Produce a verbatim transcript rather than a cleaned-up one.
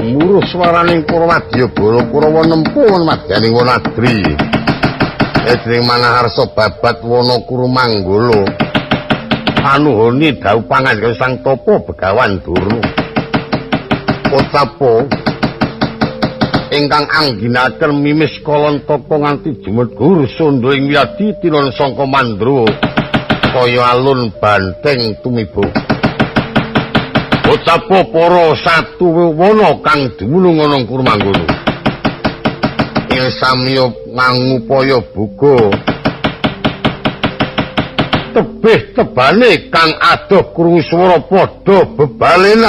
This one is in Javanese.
gemuruh swaraning para wadyabala Kurawa nempuh madyaning Wanadri. Edring manaharsa babat wana Kurumanggala. Anuhoni dawuh pangandikan Sang Tapa Begawan Durna. Potapa ingkang angginaken mimis Kalantaka nganti jumedhur sandha ing wiyadi tinon sangka Mandrawa kaya alun banteng tumiba. Potapa para satu wana kang dumunung ana Kurumanggala. Ing samya ngangupaya buga tebih tebane kang adoh krungu swara padha bebalena